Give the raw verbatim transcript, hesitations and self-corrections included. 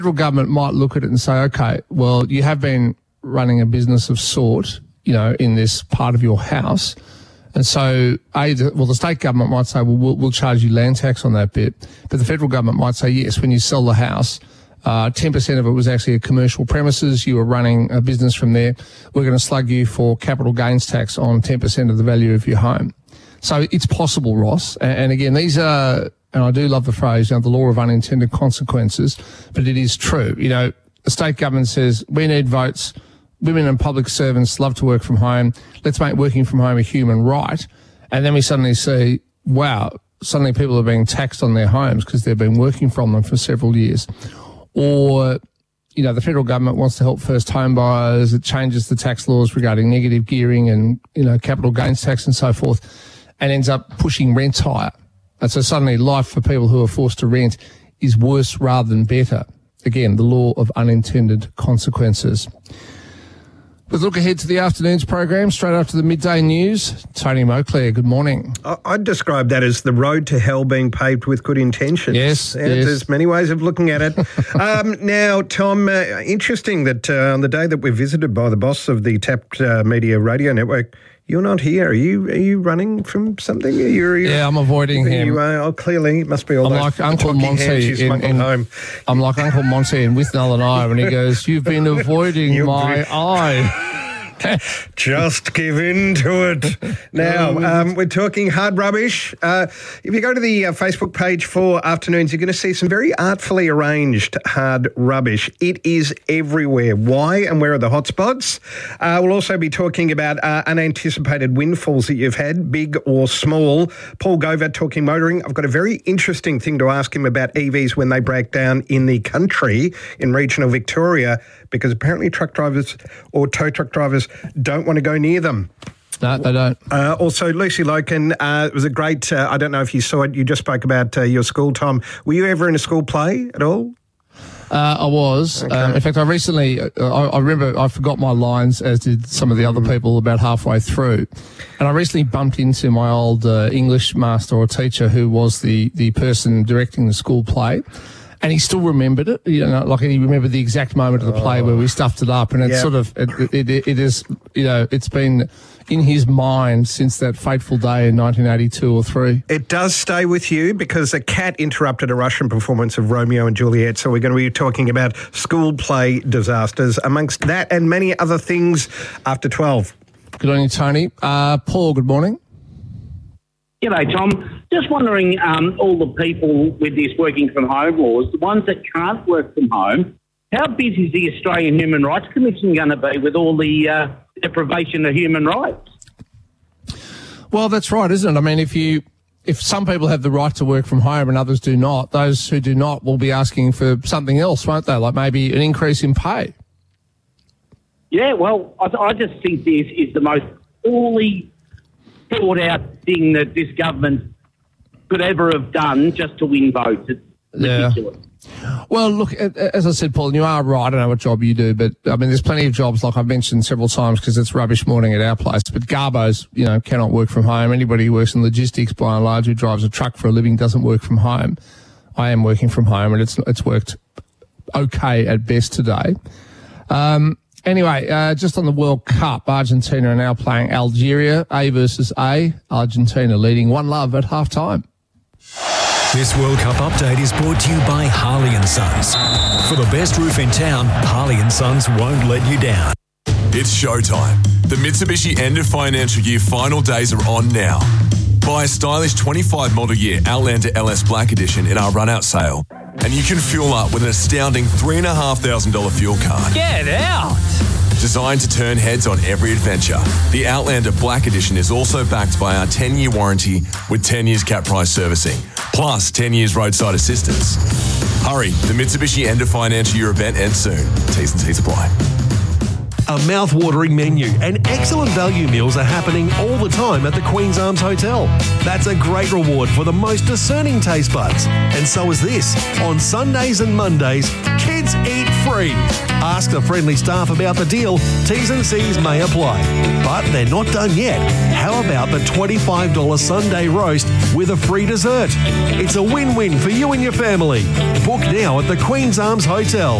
federal government might look at it and say, okay, well, you have been running a business of sort, you know, in this part of your house. And so, a, the, well, the state government might say, well, well, we'll charge you land tax on that bit. But the federal government might say, yes, when you sell the house, uh, ten percent of it was actually a commercial premises. You were running a business from there. We're going to slug you for capital gains tax on ten percent of the value of your home. So it's possible, Ross. And, and again, these are, and I do love the phrase, you know, the law of unintended consequences, but it is true. You know, the state government says, we need votes. Women and public servants love to work from home. Let's make working from home a human right. And then we suddenly see, wow, suddenly people are being taxed on their homes because they've been working from them for several years. Or, you know, the federal government wants to help first home buyers. It changes the tax laws regarding negative gearing and, you know, capital gains tax and so forth, and ends up pushing rents higher. And so suddenly life for people who are forced to rent is worse rather than better. Again, the law of unintended consequences. Let's look ahead to the afternoon's program, straight after the midday news. Tony Moclair, good morning. I'd describe that as the road to hell being paved with good intentions. Yes, yeah, yes. There's many ways of looking at it. um, now, Tom, uh, interesting that uh, on the day that we're visited by the boss of the Tapped uh, Media Radio Network, you're not here. Are you Are you running from something? Are you, are you, yeah, I'm avoiding him. You are. Oh, clearly, it must be all I'm those like Uncle Monty in, in home. I'm like Uncle Monty in With Null and I when he goes, you've been avoiding my eye. Just give in to it. Now, um, we're talking hard rubbish. Uh, if you go to the uh, Facebook page for afternoons, you're going to see some very artfully arranged hard rubbish. It is everywhere. Why and where are the hotspots? Uh, we'll also be talking about uh, unanticipated windfalls that you've had, big or small. Paul Govat talking motoring. I've got a very interesting thing to ask him about E Vs when they break down in the country in regional Victoria, because apparently truck drivers or tow truck drivers don't want to go near them. No, they don't. Uh, also, Lucy Loken, uh, it was a great, uh, I don't know if you saw it, you just spoke about uh, your school, Tom. Were you ever in a school play at all? Uh, I was. Okay. Um, in fact, I recently, uh, I, I remember I forgot my lines, as did some of the other people about halfway through. And I recently bumped into my old uh, English master or teacher who was the, the person directing the school play. And he still remembered it, you know, like he remembered the exact moment of the play oh. where we stuffed it up. And it's yep. sort of, it, it, it is, you know, it's been in his mind since that fateful day in nineteen eighty-two or three. It does stay with you because a cat interrupted a Russian performance of Romeo and Juliet. So we're going to be talking about school play disasters amongst that and many other things after twelve. Good on you, Tony. Uh, Paul, good morning. G'day, Tom. Just wondering, um, all the people with this working from home laws, the ones that can't work from home, how busy is the Australian Human Rights Commission going to be with all the uh, deprivation of human rights? Well, that's right, isn't it? I mean, if you if some people have the right to work from home and others do not, those who do not will be asking for something else, won't they? Like maybe an increase in pay. Yeah, well, I, I just think this is the most poorly thought out thing that this government could ever have done just to win votes. It's ridiculous. Yeah. Well, look, as I said, Paul, and you are right. I don't know what job you do, but I mean, there's plenty of jobs, like I've mentioned several times, because it's rubbish morning at our place. But Garbos, you know, cannot work from home. Anybody who works in logistics, by and large, who drives a truck for a living, doesn't work from home. I am working from home, and it's it's worked okay at best today. Um, Anyway, uh, just on the World Cup, Argentina are now playing Algeria, A versus A. Argentina leading one love at half-time. This World Cup update is brought to you by Harley and Sons. For the best roof in town, Harley and Sons won't let you down. It's showtime. The Mitsubishi end of financial year final days are on now. Buy a stylish twenty-five model year Outlander L S Black Edition in our run-out sale, and you can fuel up with an astounding three thousand five hundred dollars fuel card. Get out! Designed to turn heads on every adventure, the Outlander Black Edition is also backed by our ten-year warranty with ten years cap price servicing, plus ten years roadside assistance. Hurry, the Mitsubishi end of financial year event ends soon. T's and C's apply. A mouth-watering menu and excellent value meals are happening all the time at the Queen's Arms Hotel. That's a great reward for the most discerning taste buds. And so is this. On Sundays and Mondays, kids eat free. free. Ask the friendly staff about the deal. T's and C's may apply. But they're not done yet. How about the twenty-five dollars Sunday roast with a free dessert? It's a win-win for you and your family. Book now at the Queen's Arms Hotel.